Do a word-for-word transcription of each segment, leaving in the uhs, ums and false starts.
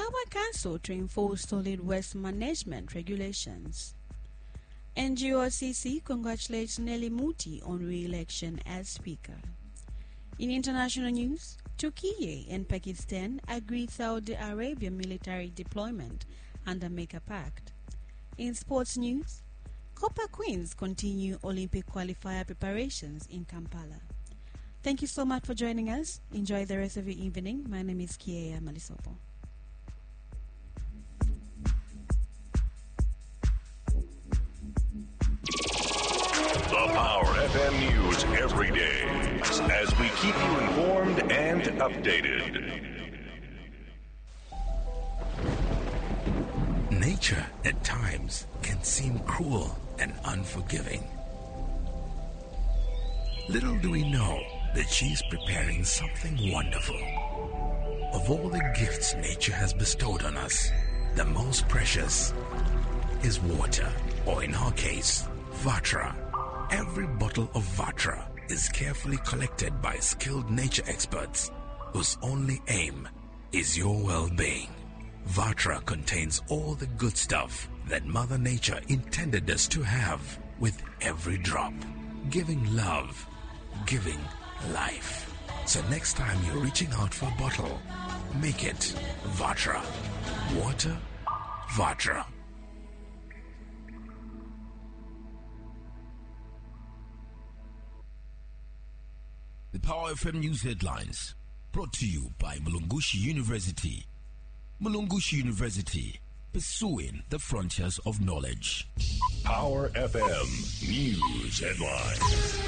Power Council to enforce solid waste management regulations. N G O C C congratulates Nelly Muti on re-election as Speaker. In international news, Turkey and Pakistan agreed Saudi Arabia military deployment under Mecca Pact. In sports news, Copa Queens continue Olympic qualifier preparations in Kampala. Thank you so much for joining us. Enjoy the rest of your evening. My name is Kiea Malisopo. The Power F M News every day as we keep you informed and updated. Nature at times can seem cruel and unforgiving. Little do we know that she's preparing something wonderful. Of all the gifts nature has bestowed on us, the most precious is water, or in our case, Vatra. Every bottle of Vatra is carefully collected by skilled nature experts whose only aim is your well-being. Vatra contains all the good stuff that Mother Nature intended us to have with every drop, giving love, giving life. So next time you're reaching out for a bottle, make it Vatra. Water, Vatra. The Power F M News headlines brought to you by Mulungushi University. Mulungushi University, pursuing the frontiers of knowledge. Power F M News headlines.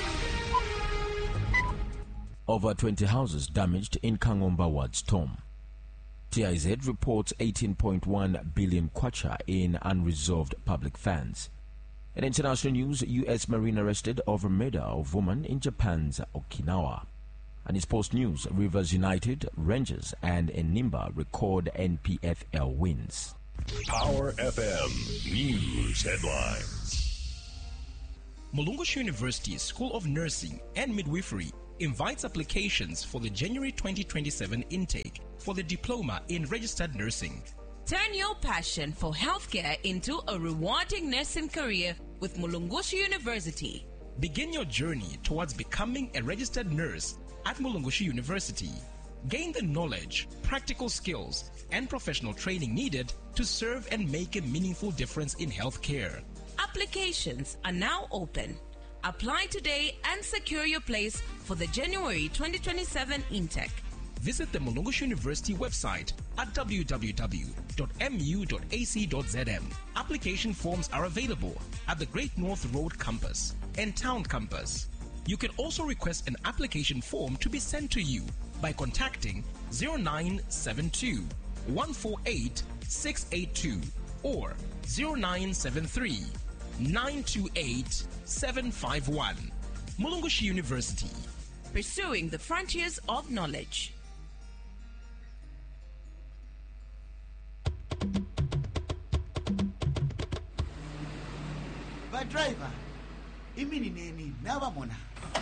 Over twenty houses damaged in Kangomba Ward storm. T I Z reports eighteen point one billion kwacha in unresolved public funds. In international news, U S Marine arrested over murder of woman in Japan's Okinawa. And in sports news, Rivers United, Rangers and Enimba record N P F L wins. Power F M News headlines. Mulungushi University School of Nursing and Midwifery invites applications for the January twenty twenty-seven intake for the Diploma in Registered Nursing. Turn your passion for healthcare into a rewarding nursing career with Mulungushi University. Begin your journey towards becoming a registered nurse at Mulungushi University. Gain the knowledge, practical skills, and professional training needed to serve and make a meaningful difference in healthcare. Applications are now open. Apply today and secure your place for the January twenty twenty-seven intake. Visit the Mulungushi University website at w w w dot m u dot a c dot z m. Application forms are available at the Great North Road campus and Town campus. You can also request an application form to be sent to you by contacting zero nine seven two, one four eight, six eight two or zero nine seven three, nine two eight, seven five one. Mulungushi University. Pursuing the frontiers of knowledge. Ba driver, imini neni naba mona.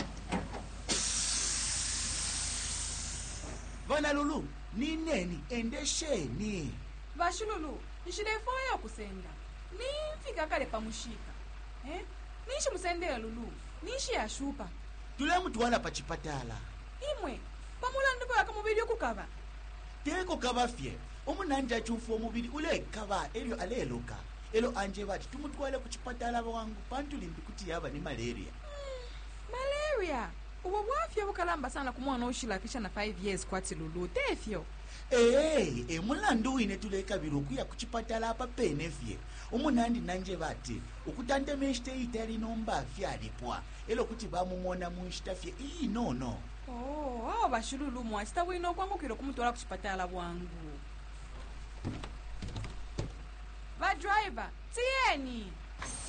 Vana Lulu, ni neni endesheni. Bashululu, nishidefoya kusenda. Ni fika kale pamushika. Eh? Nishi musendera Lulu. Nishi yashupa. Tule mutwala pa chipatala. Imwe, pamulando baka mubiri okukaba. Teko kabafye. Omunanja chufu omubiri ule kaba elyo aleluka. Elo anje bati tumutwale ku chipatala wangu pantulimbi kuti yaba ni malaria. Mm, malaria. Uwa wafya bukalamba sana kumwana oshila kisha na five years kwati Lulu tefyo. Eh, eh mulandu wine tuleka birokuya ku chipatala apa penefye. Omunandi nanje bati ukutande meshte itali nomba afya alipwa. Elo kuti bamumona munshitafye ii no no. Oh, awo bashululu mwa sita wino kwangu kiro kumutwala ku chipatala wangu. Va driver, tieni.